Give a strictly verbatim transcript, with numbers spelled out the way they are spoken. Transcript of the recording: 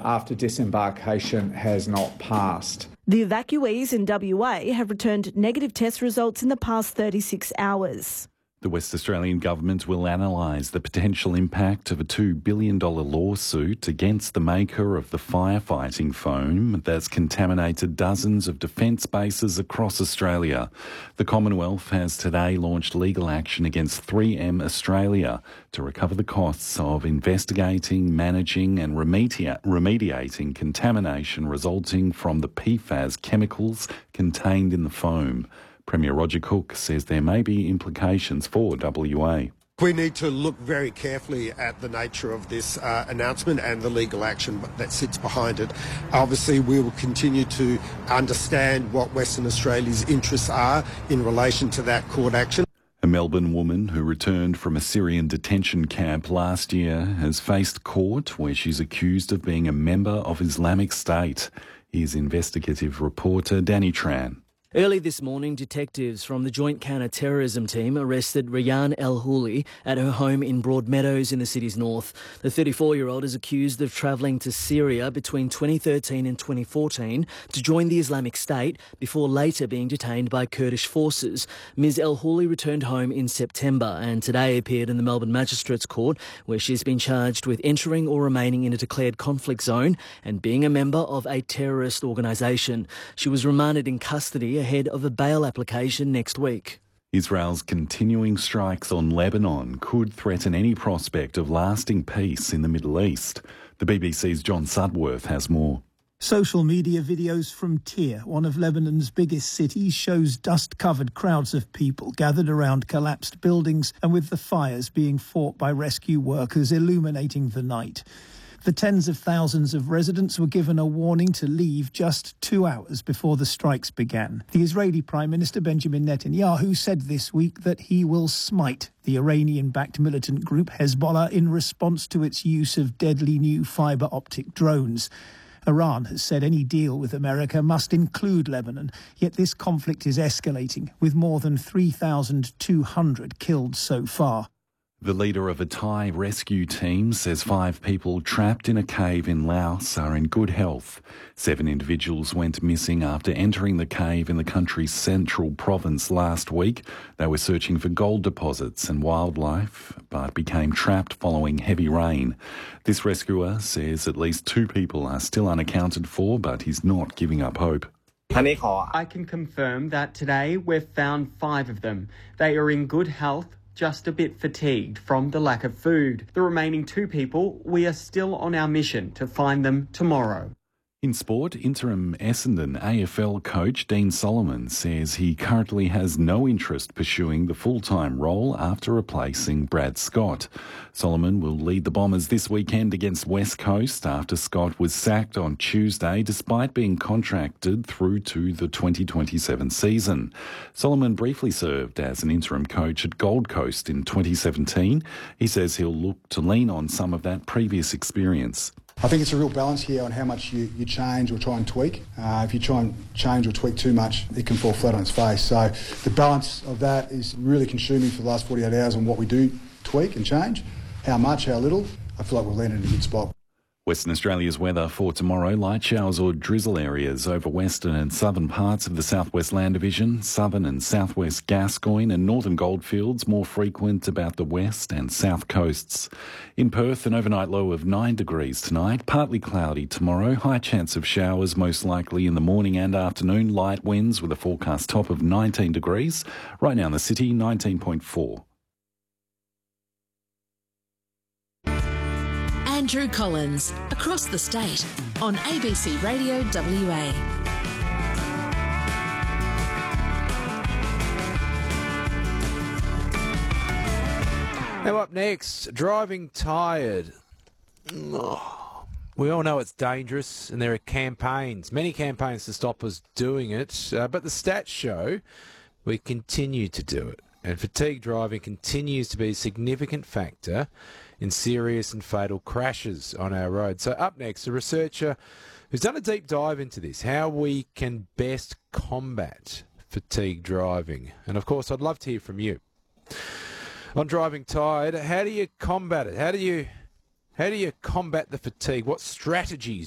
after disembarkation has not passed. The evacuees in W A have returned negative test results in the past thirty-six hours. The West Australian Government will analyse the potential impact of a two billion dollars lawsuit against the maker of the firefighting foam that's contaminated dozens of defence bases across Australia. The Commonwealth has today launched legal action against three M Australia to recover the costs of investigating, managing and remedia- remediating contamination resulting from the P FAS chemicals contained in the foam. Premier Roger Cook says there may be implications for W A. We need to look very carefully at the nature of this uh, announcement and the legal action that sits behind it. Obviously, we will continue to understand what Western Australia's interests are in relation to that court action. A Melbourne woman who returned from a Syrian detention camp last year has faced court where she's accused of being a member of Islamic State. Here's investigative reporter Danny Tran. Early this morning, detectives from the Joint Counter-Terrorism Team arrested Rayyan El-Houli at her home in Broadmeadows in the city's north. The thirty-four-year-old is accused of travelling to Syria between twenty thirteen and twenty fourteen to join the Islamic State before later being detained by Kurdish forces. Miz El-Houli returned home in September and today appeared in the Melbourne Magistrates Court, where she's been charged with entering or remaining in a declared conflict zone and being a member of a terrorist organisation. She was remanded in custody ahead of a bail application next week. Israel's continuing strikes on Lebanon could threaten any prospect of lasting peace in the Middle East. The B B C's John Sudworth has more. Social media videos from Tyre, one of Lebanon's biggest cities, shows dust-covered crowds of people gathered around collapsed buildings and with the fires being fought by rescue workers illuminating the night. The tens of thousands of residents were given a warning to leave just two hours before the strikes began. The Israeli Prime Minister Benjamin Netanyahu said this week that he will smite the Iranian-backed militant group Hezbollah in response to its use of deadly new fibre-optic drones. Iran has said any deal with America must include Lebanon, yet this conflict is escalating, with more than three thousand two hundred killed so far. The leader of a Thai rescue team says five people trapped in a cave in Laos are in good health. Seven individuals went missing after entering the cave in the country's central province last week. They were searching for gold deposits and wildlife, but became trapped following heavy rain. This rescuer says at least two people are still unaccounted for, but he's not giving up hope. I can confirm that today we've found five of them. They are in good health, just a bit fatigued from the lack of food. The remaining two people, we are still on our mission to find them tomorrow. In sport, interim Essendon A F L coach Dean Solomon says he currently has no interest pursuing the full-time role after replacing Brad Scott. Solomon will lead the Bombers this weekend against West Coast after Scott was sacked on Tuesday despite being contracted through to the twenty twenty-seven season. Solomon briefly served as an interim coach at Gold Coast in twenty seventeen. He says he'll look to lean on some of that previous experience. I think it's a real balance here on how much you, you change or try and tweak. Uh, if you try and change or tweak too much, it can fall flat on its face. So the balance of that is really consuming for the last forty-eight hours on what we do tweak and change, how much, how little. I feel like we've landed in a good spot. Western Australia's weather for tomorrow: light showers or drizzle areas over western and southern parts of the southwest land division, southern and southwest Gascoyne and northern goldfields more frequent about the west and south coasts. In Perth, an overnight low of nine degrees tonight, partly cloudy tomorrow, high chance of showers most likely in the morning and afternoon, light winds with a forecast top of nineteen degrees. Right now in the city, nineteen point four. Andrew Collins, across the state, on A B C Radio W A. Now up next, driving tired. Oh, we all know it's dangerous and there are campaigns, many campaigns to stop us doing it, uh, but the stats show we continue to do it. And fatigue driving continues to be a significant factor in serious and fatal crashes on our roads. So up next, a researcher who's done a deep dive into this, how we can best combat fatigue driving. And of course, I'd love to hear from you. On Driving Tired, how do you combat it? How do you, how do you combat the fatigue? What strategies